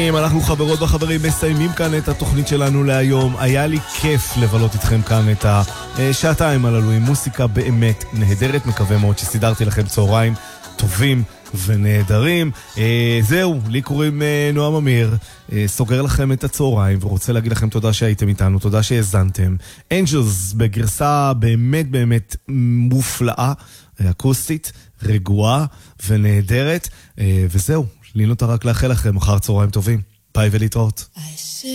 אנחנו חברות וחברים מסיימים כאן את התוכנית שלנו להיום. היה לי כיף לבלות איתכם כאן את השעתיים הללו עם מוסיקה באמת נהדרת. מקווה מאוד שסידרתי לכם צהריים טובים ונהדרים. זהו, לי קוראים נועם אמיר, סוגר לכם את הצהריים ורוצה להגיד לכם תודה שהייתם איתנו, תודה שהזנתם. אנג'לס בגרסה באמת באמת מופלאה, אקוסטית, רגועה ונהדרת. וזהו, לי נותר רק לאחל לכם אחר צהריים טובים. ביי ולהתראות.